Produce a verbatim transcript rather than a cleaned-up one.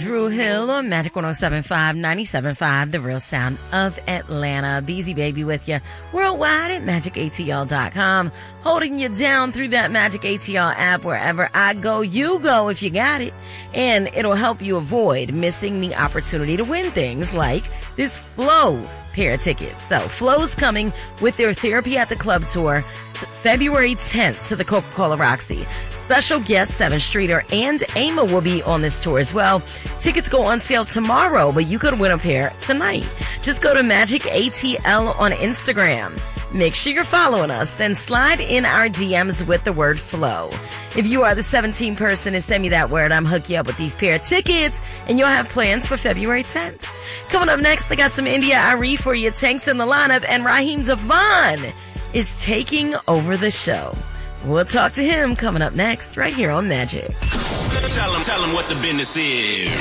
Drew Hill on Magic one oh seven point five, ninety-seven point five, the real sound of Atlanta. Beezy Baby with you worldwide at magic a t l dot com. Holding you down through that Magic A T L app. Wherever I go, you go if you got it. And it'll help you avoid missing the opportunity to win things like this Flow pair of tickets. So Flow's coming with their Therapy at the Club tour February tenth to the Coca-Cola Roxy. Special guests Seventh Streeter and Ama will be on this tour as well. Tickets go on sale tomorrow, but you could win a pair tonight. Just go to Magic A T L on Instagram. Make sure you're following us, then slide in our D Ms with the word Flow. If you are the seventeenth person to send me that word, I'm hook you up with these pair of tickets, and you'll have plans for February tenth. Coming up next, I got some India Arie for you. Tank's in the lineup, and Raheem Devon is taking over the show. We'll talk to him coming up next, right here on Magic. Tell him, tell him what the business is.